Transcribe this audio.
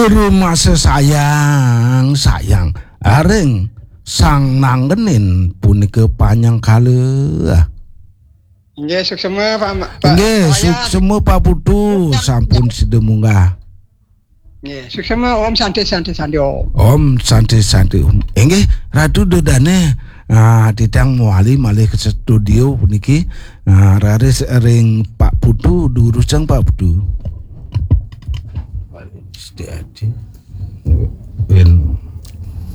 rumah sayang areng sang nanggenin punika panjang kala. Nggih, suksema Pak. Nggih, suksema Pak Putu sampun sedemunggah. Nggih, suksema Om santai Om. Om santai. Nggih, Ratu Dodane tidang muali malih ke studio puniki raris ring Pak Putu durusang Pak Putu. Sediati.